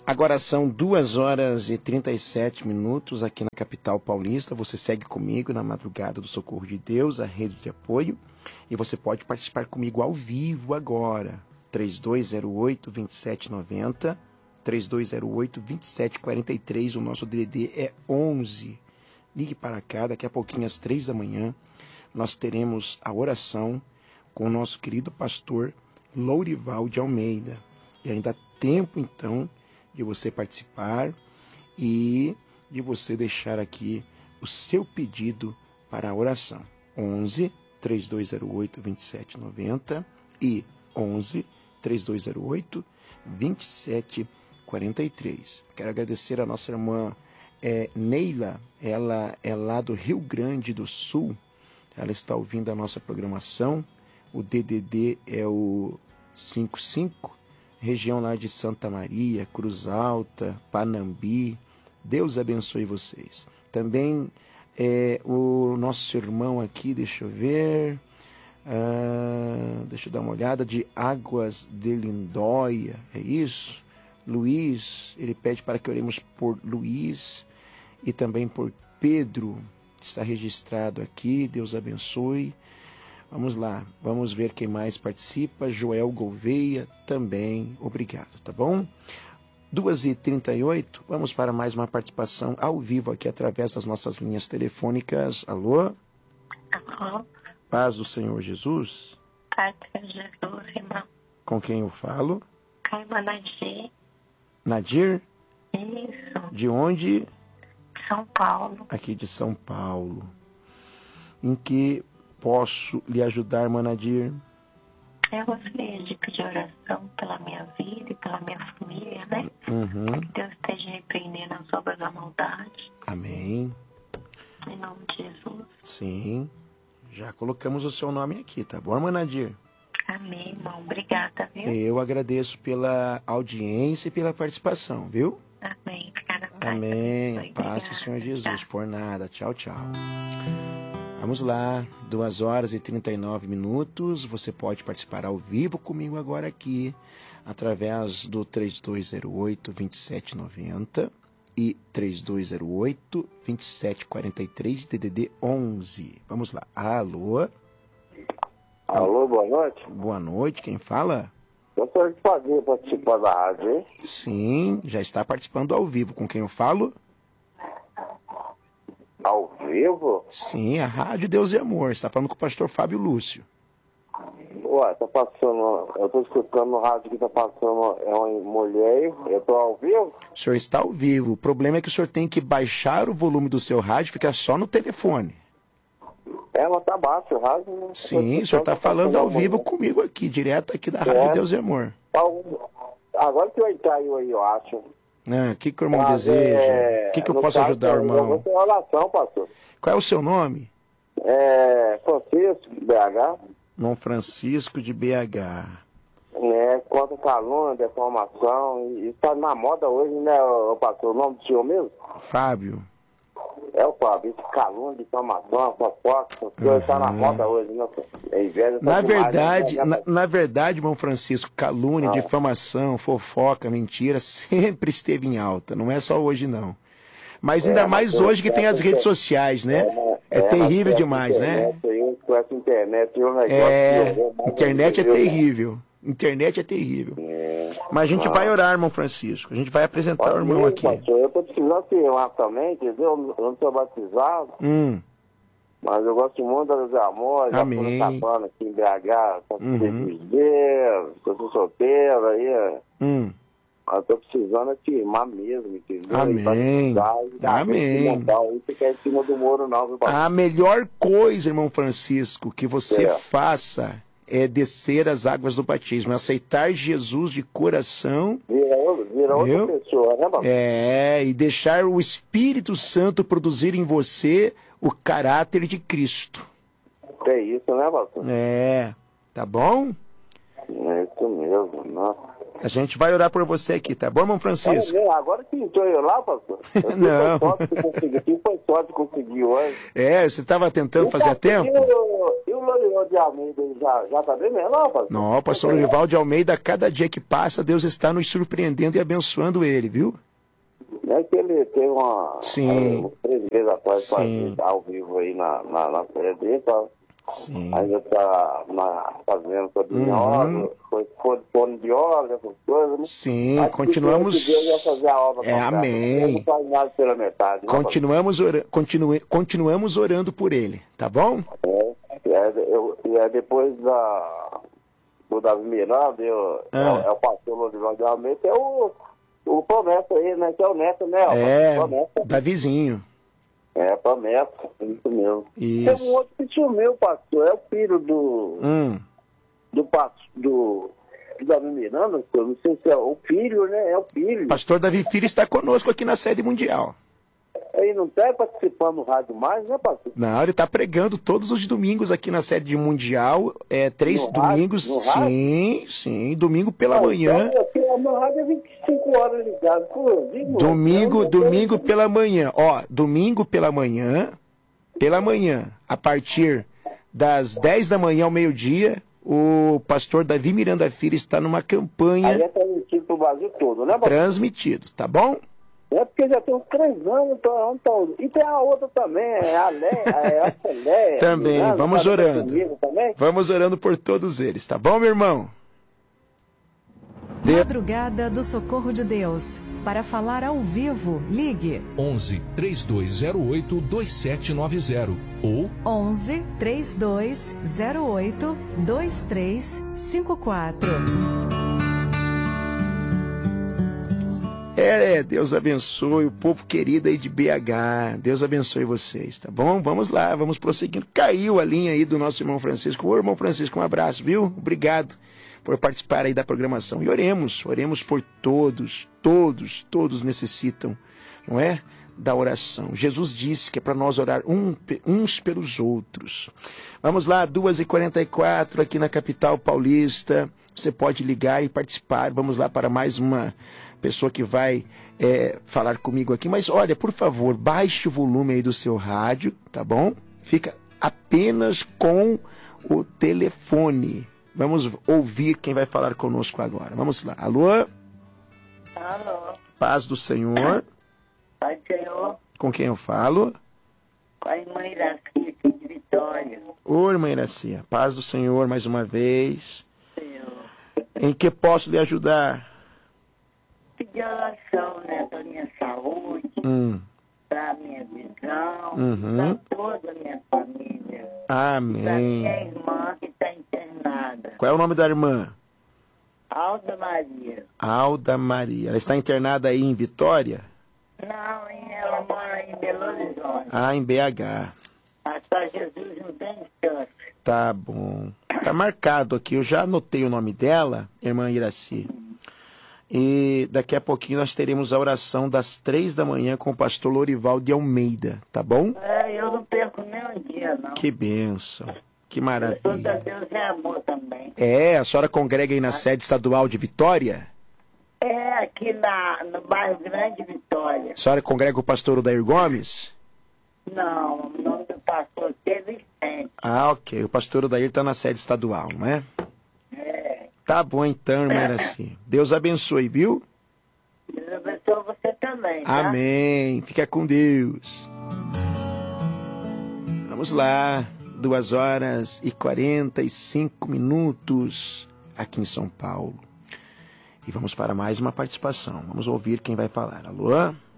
Agora são 2h37 aqui na capital paulista. Você segue comigo na Madrugada do Socorro de Deus, a rede de apoio. E você pode participar comigo ao vivo agora. 3208-2790, 3208-2743. O nosso DDD é 11. Ligue para cá, daqui a pouquinho às 3 da manhã. Nós teremos a oração com o nosso querido pastor Lourival de Almeida. E ainda há tempo, então, de você participar e de você deixar aqui o seu pedido para a oração. 11 3208 2790 e 11 3208 2743. Quero agradecer a nossa irmã Neila, ela é lá do Rio Grande do Sul. Ela está ouvindo a nossa programação. O DDD é o 55, região lá de Santa Maria, Cruz Alta, Panambi. Deus abençoe vocês. Também o nosso irmão aqui, deixa eu ver, deixa eu dar uma olhada, de Águas de Lindóia, é isso? Luiz, ele pede para que oremos por Luiz e também por Pedro, está registrado aqui. Deus abençoe. Vamos lá, vamos ver quem mais participa. Joel Gouveia também, obrigado, tá bom? 2h38, vamos para mais uma participação ao vivo aqui através das nossas linhas telefônicas. Alô? Alô? Paz do Senhor Jesus? Paz do Senhor Jesus, irmão. Com quem eu falo? Caima Nadir. Nadir? Isso. De onde? São Paulo. Aqui de São Paulo. Em que posso lhe ajudar, irmã Nadir? Eu gostaria de pedir oração pela minha vida e pela minha família, né? Uhum. Que Deus esteja repreendendo as obras da maldade. Amém. Em nome de Jesus. Sim. Já colocamos o seu nome aqui, tá bom, irmã Nadir? Amém, irmão. Obrigada, viu? Eu agradeço pela audiência e pela participação, viu? Amém. Ficar na paz. Amém. Paz do Senhor Jesus. Por nada. Tchau, tchau. Vamos lá, 2h39. Você pode participar ao vivo comigo agora aqui, através do 3208-2790 e 3208-2743, DDD 11. Vamos lá. Alô? Alô, boa noite. Boa noite, quem fala? Gostaria de fazer participar da rádio, hein? Sim, já está participando ao vivo. Com quem eu falo? Ao vivo? Sim, a Rádio Deus e Amor. Está falando com o pastor Fábio Lúcio. Ué, tá passando, eu tô escutando no rádio que tá passando, é uma mulher, eu tô ao vivo? O senhor está ao vivo. O problema é que o senhor tem que baixar o volume do seu rádio, fica só no telefone. Ela tá baixo, o rádio. Né? Sim, o senhor está falando ao vivo comigo aqui, direto aqui da Rádio Deus e Amor. Agora que eu caiu aí, eu acho. O que o irmão deseja? O que eu posso ajudar o irmão? Eu vou ter oração, pastor. Qual é o seu nome? Francisco, BH. Irmão Francisco de BH. Contra calúnia, deformação, e tá na moda hoje, né, pastor? O nome do senhor mesmo? Fábio. É o Fábio, esse calúnia, deformação, fofoca, essas coisas tá na moda hoje, né? Inveja, na verdade, na verdade, irmão Francisco, calúnia, difamação, fofoca, mentira, sempre esteve em alta, não é só hoje não. Mas ainda mais hoje que tem as redes sociais, né? É terrível demais, né? Com essa internet, internet é terrível. Internet é terrível. Mas a gente vai orar, irmão Francisco. A gente vai apresentar o irmão aqui. Pastor, eu tô precisando se lá também, entendeu? Eu não sou batizado. Mas eu gosto muito das amores. Amém. Já tô aqui em BH. Eu sou solteiro aí. Eu tô precisando firmar mesmo, entendeu? Amém. Amém. Não ficar em cima do muro, não, viu, pastor? A melhor coisa, irmão Francisco, que você faça é descer as águas do batismo, aceitar Jesus de coração. Vira outra pessoa, né, pastor? E deixar o Espírito Santo produzir em você o caráter de Cristo. É isso, né, pastor? Tá bom? É isso mesmo, nossa. A gente vai orar por você aqui, tá bom, irmão Francisco? Agora que entrou eu lá, pastor. Não. Quem foi sorte que conseguiu hoje? Você estava tentando fazer tempo? E o pastor de Almeida já tá bem melhor, pastor? Não, o pastor Lourival de Almeida, cada dia que passa, Deus está nos surpreendendo e abençoando ele, viu? É que ele teve Sim. 3 meses atrás, Sim. ao vivo aí na sede dele, tá? Sim. Ainda tá fazendo toda de óleo, fone de óleo, essas coisas, né? Sim, mas continuamos. Deus ia fazer a obra Amém. não faz nada pela metade. Continuamos orando por ele, tá bom? Depois do Davi Miranda, é o pastor Lourival de Almeida, é o Promessa aí, né? Que é o neto, né? Promessa. Davizinho. Promessa, isso mesmo. Isso. Tem um outro tio meu, pastor, é o filho do Davi Miranda, eu não sei se é o filho, né? É o filho. Pastor Davi Filho está conosco aqui na sede mundial. Ele não está participando do rádio mais, né, pastor? Não, ele está pregando todos os domingos aqui na sede mundial. 3 domingos. Rádio? Sim. Domingo pela manhã. Então, meu rádio é 25 horas ligado. Domingo pela manhã. Ó, domingo pela manhã, a partir das 10 da manhã ao meio-dia, o pastor Davi Miranda Filho está numa campanha. Aí é transmitido para o Brasil todo, né, pastor? Transmitido, tá bom? É porque já tem uns 3 anos, então, e tem a outra também, a Lé. Também, Miranda, vamos orando. Também. Vamos orando por todos eles, tá bom, meu irmão? Madrugada do Socorro de Deus. Para falar ao vivo, ligue 11 3208 2790 ou 11 3208 2354. Deus abençoe o povo querido aí de BH. Deus abençoe vocês, tá bom? Vamos lá, vamos prosseguindo. Caiu a linha aí do nosso irmão Francisco. Ô, irmão Francisco, um abraço, viu? Obrigado por participar aí da programação. E oremos por todos necessitam, não é? Da oração. Jesus disse que é para nós orar uns pelos outros. Vamos lá, 2h44 aqui na capital paulista. Você pode ligar e participar. Vamos lá para mais uma pessoa que vai falar comigo aqui. Mas olha, por favor, baixe o volume aí do seu rádio, tá bom? Fica apenas com o telefone. Vamos ouvir quem vai falar conosco agora. Vamos lá. Alô? Alô? Paz do Senhor. Pai do Senhor. Com quem eu falo? Com a irmã Iracia, aqui de Vitória. Ô, irmã Iracia, paz do Senhor mais uma vez. Senhor. Em que posso lhe ajudar? Pedir oração, né, para minha saúde, para minha visão, para toda a minha família. Amém. Para minha irmã que está internada. Qual é o nome da irmã? Alda Maria. Alda Maria. Ela está internada aí em Vitória? Não, ela mora em Belo Horizonte. Ah, em BH. Mas para Jesus não tem distância. Tá bom. Tá marcado aqui. Eu já anotei o nome dela, irmã Iraci. E daqui a pouquinho nós teremos a oração das 3 da manhã com o pastor Lourival de Almeida, tá bom? Eu não perco nem um dia, não. Que bênção. Que maravilha. Toda Deus é amor também. A senhora congrega aí na sede estadual de Vitória? Aqui no bairro Grande Vitória. A senhora congrega o pastor Odair Gomes? Não, o nome do pastor é Vicente. Ah, ok. O pastor Odair está na sede estadual, não é? Tá bom então, irmã Iraci. Deus abençoe, viu? Deus abençoe você também, tá? Amém. Fica com Deus. Vamos lá. 2h45 aqui em São Paulo. E vamos para mais uma participação. Vamos ouvir quem vai falar. Alô?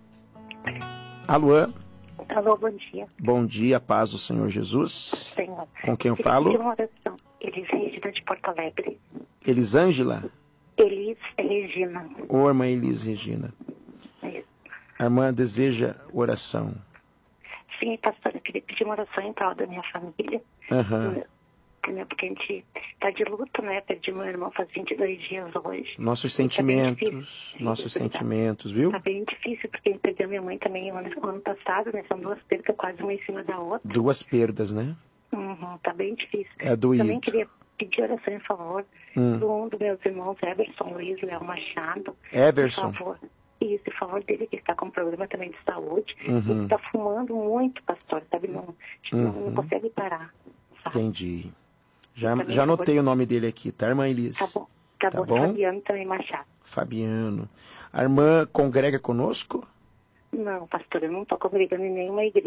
Alô? Alô, bom dia. Bom dia, paz do Senhor Jesus. Senhor. Com quem eu falo? Uma oração. Elisângela de Porto Alegre. Elisângela? Elis Regina. Ô, irmã Elis Regina. Isso. A irmã deseja oração. Sim, pastor, eu queria pedir uma oração em prol da minha família. Porque a gente está de luto, né? Perdi meu irmão faz 22 dias hoje. Nossos sentimentos, viu? Tá bem difícil, porque ele perdeu minha mãe também no ano passado, né? São 2 perdas, quase uma em cima da outra. 2 perdas, né? Tá bem difícil. É doído. Também queria pedir oração em favor de um dos meus irmãos, Everson Luiz Leão Machado. Everson. Por favor. Isso, em favor dele, que está com problema também de saúde. Ele está fumando muito, pastor, sabe? Não consegue parar. Sabe? Entendi. Já anotei o nome dele aqui, tá, irmã Elis? Tá bom. Fabiano também Machado. Fabiano. A irmã congrega conosco? Não, pastor, eu não estou congregando em nenhuma igreja.